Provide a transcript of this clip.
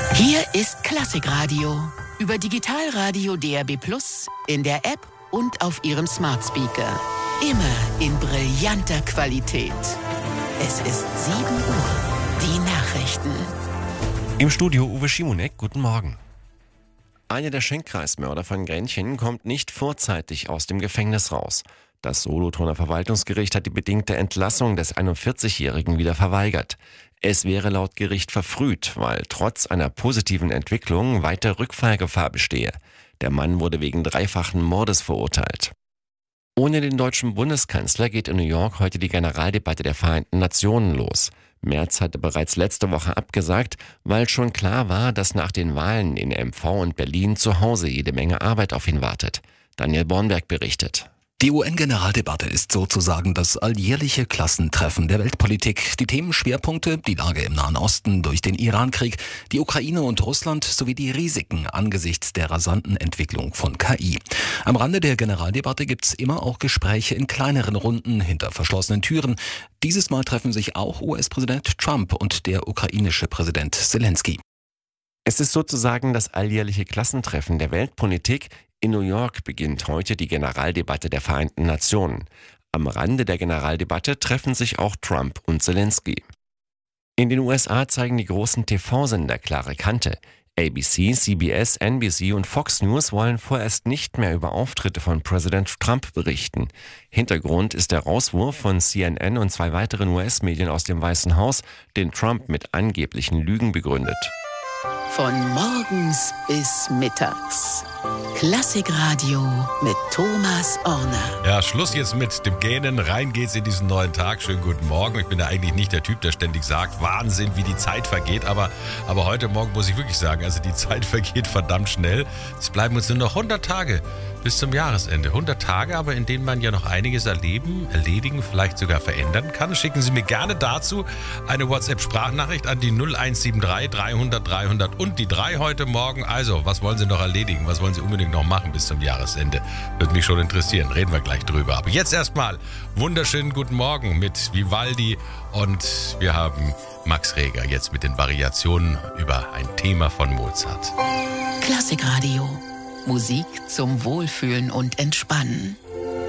Hier ist Klassikradio. Über Digitalradio DAB+, in der App und auf Ihrem Smart Speaker. Immer in brillanter Qualität. Es ist 7 Uhr. Die Nachrichten. Im Studio Uwe Schimonek, guten Morgen. Einer der Schenkkreismörder von Grenchen kommt nicht vorzeitig aus dem Gefängnis raus. Das Solothurner Verwaltungsgericht hat die bedingte Entlassung des 41-Jährigen wieder verweigert. Es wäre laut Gericht verfrüht, weil trotz einer positiven Entwicklung weiter Rückfallgefahr bestehe. Der Mann wurde wegen 3-fachen Mordes verurteilt. Ohne den deutschen Bundeskanzler geht in New York heute die Generaldebatte der Vereinten Nationen los. Merz hatte bereits letzte Woche abgesagt, weil schon klar war, dass nach den Wahlen in MV und Berlin zu Hause jede Menge Arbeit auf ihn wartet. Daniel Bornberg berichtet. Die UN-Generaldebatte ist sozusagen das alljährliche Klassentreffen der Weltpolitik. Die Themenschwerpunkte, die Lage im Nahen Osten durch den Irankrieg, die Ukraine und Russland sowie die Risiken angesichts der rasanten Entwicklung von KI. Am Rande der Generaldebatte gibt's immer auch Gespräche in kleineren Runden hinter verschlossenen Türen. Dieses Mal treffen sich auch US-Präsident Trump und der ukrainische Präsident Zelensky. Es ist sozusagen das alljährliche Klassentreffen der Weltpolitik. In New York beginnt heute die Generaldebatte der Vereinten Nationen. Am Rande der Generaldebatte treffen sich auch Trump und Zelensky. In den USA zeigen die großen TV-Sender klare Kante. ABC, CBS, NBC und Fox News wollen vorerst nicht mehr über Auftritte von Präsident Trump berichten. Hintergrund ist der Rauswurf von CNN und 2 weiteren US-Medien aus dem Weißen Haus, den Trump mit angeblichen Lügen begründet. Von morgens bis mittags. Klassikradio mit Thomas Orner. Ja, Schluss jetzt mit dem Gähnen. Rein geht's in diesen neuen Tag. Schönen guten Morgen. Ich bin ja eigentlich nicht der Typ, der ständig sagt, Wahnsinn, wie die Zeit vergeht. Aber heute Morgen muss ich wirklich sagen, also die Zeit vergeht verdammt schnell. Es bleiben uns nur noch 100 Tage bis zum Jahresende. 100 Tage, aber in denen man ja noch einiges erledigen, vielleicht sogar verändern kann. Schicken Sie mir gerne dazu eine WhatsApp-Sprachnachricht an die 0173 300 300 und die 3 heute Morgen. Also, was wollen Sie noch erledigen? Was wollen Sie unbedingt noch machen bis zum Jahresende? Würde mich schon interessieren. Reden wir gleich drüber. Aber jetzt erstmal wunderschönen guten Morgen mit Vivaldi und wir haben Max Reger jetzt mit den Variationen über ein Thema von Mozart. Klassikradio. Musik zum Wohlfühlen und Entspannen.